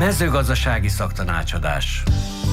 Mezőgazdasági szaktanácsadás.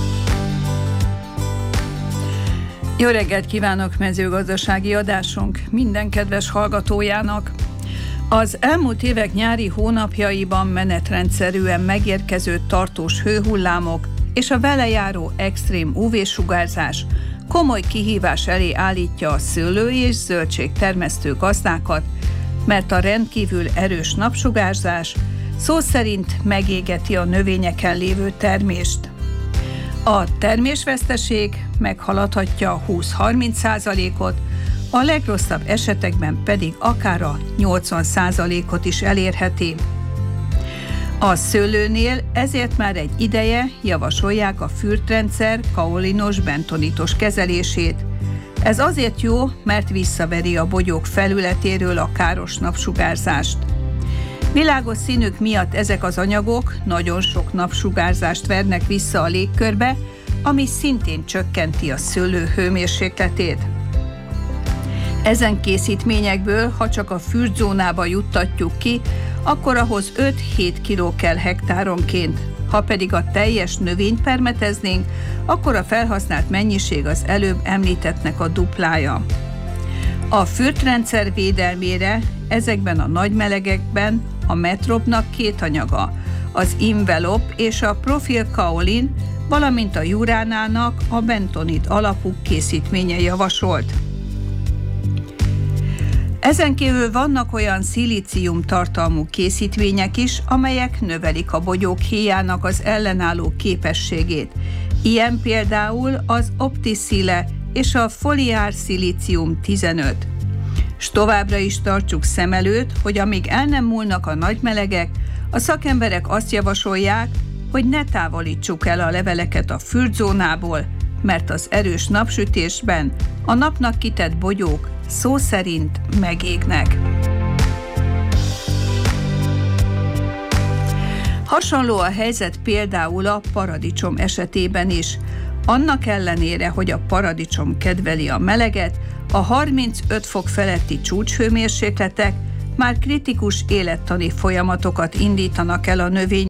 Jó reggelt kívánok, mezőgazdasági adásunk minden kedves hallgatójának! Az elmúlt évek nyári hónapjaiban menetrendszerűen megérkező tartós hőhullámok és a vele járó extrém UV-sugárzás komoly kihívás elé állítja a szőlő- és zöldségtermesztő gazdákat, mert a rendkívül erős napsugárzás szó szerint megégeti a növényeken lévő termést. A termésveszteség meghaladhatja 20-30%-ot, a legrosszabb esetekben pedig akár a 80%-ot is elérheti. A szőlőnél ezért már egy ideje javasolják a fürtrendszer kaolinos-bentonitos kezelését. Ez azért jó, mert visszaveri a bogyók felületéről a káros napsugárzást. Világos színük miatt ezek az anyagok nagyon sok napsugárzást vernek vissza a légkörbe, ami szintén csökkenti a szőlő hőmérsékletét. Ezen készítményekből, ha csak a fürtzónába juttatjuk ki, akkor ahhoz 5-7 kg kell hektáronként. Ha pedig a teljes növényt permeteznénk, akkor a felhasznált mennyiség az előbb említettnek a duplája. A fürtrendszer védelmére ezekben a nagy melegekben a Metropnak két anyaga, az Invelop és a Profil Kaolin, valamint a Juranának a bentonit alapú készítménye javasolt. Ezen kívül vannak olyan szilícium tartalmú készítmények is, amelyek növelik a bogyók héjának az ellenálló képességét. Ilyen például az Optisile és a Foliar Silicium 15. S továbbra is tartsuk szem előtt, hogy amíg el nem múlnak a nagy melegek, a szakemberek azt javasolják, hogy ne távolítsuk el a leveleket a fürtzónából, mert az erős napsütésben a napnak kitett bogyók szó szerint megégnek. Hasonló a helyzet például a paradicsom esetében is. Annak ellenére, hogy a paradicsom kedveli a meleget, a 35 fok feletti csúcshőmérsékletek már kritikus élettani folyamatokat indítanak el a növény